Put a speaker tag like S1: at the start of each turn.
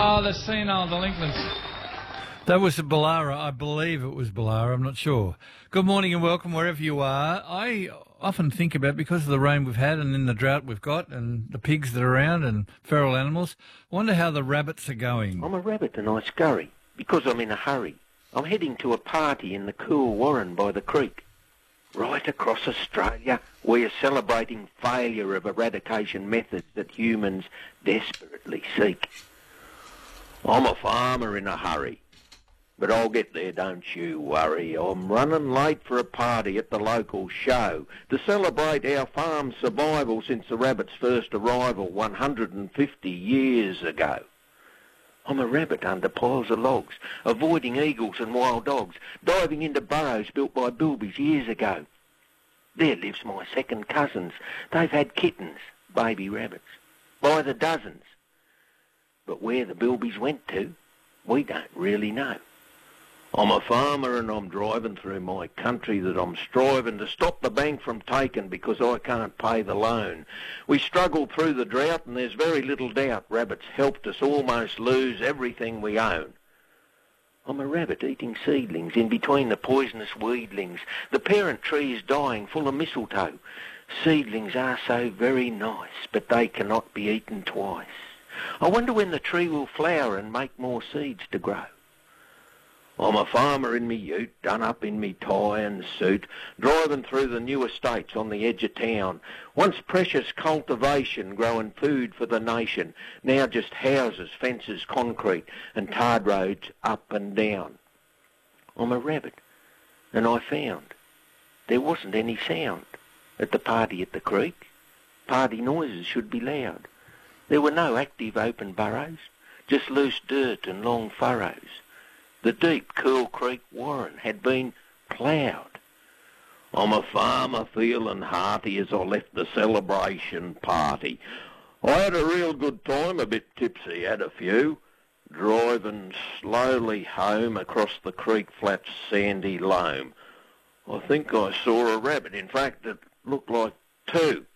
S1: Oh, the senile delinquents.
S2: That was Ballara. I believe it was Ballara. I'm not sure. Good morning and welcome wherever you are. I often think about, because of the rain we've had and in the drought we've got and the pigs that are around and feral animals, I wonder how the rabbits are going.
S3: I'm a rabbit and I scurry because I'm in a hurry. I'm heading to a party in the cool warren by the creek. Right across Australia, we are celebrating failure of eradication methods that humans desperately seek. I'm a farmer in a hurry, but I'll get there, don't you worry. I'm running late for a party at the local show to celebrate our farm's survival since the rabbit's first arrival 150 years ago. I'm a rabbit under piles of logs, avoiding eagles and wild dogs, diving into burrows built by bilbies years ago. There lives my second cousins. They've had kittens, baby rabbits, by the dozens. But where the bilbies went to, we don't really know. I'm a farmer and I'm driving through my country that I'm striving to stop the bank from taking because I can't pay the loan. We struggled through the drought and there's very little doubt rabbits helped us almost lose everything we own. I'm a rabbit eating seedlings in between the poisonous weedlings. The parent tree is dying full of mistletoe. Seedlings are so very nice, but they cannot be eaten twice. I wonder when the tree will flower and make more seeds to grow. I'm a farmer in me ute, done up in me tie and suit, driving through the new estates on the edge of town. Once precious cultivation, growing food for the nation, now just houses, fences, concrete, and tarred roads up and down. I'm a rabbit, and I found there wasn't any sound at the party at the creek. Party noises should be loud. There were no active open burrows, just loose dirt and long furrows. The deep, cool creek warren had been ploughed. I'm a farmer feeling hearty as I left the celebration party. I had a real good time, a bit tipsy, had a few, driving slowly home across the creek flat's sandy loam. I think I saw a rabbit. In fact, it looked like two.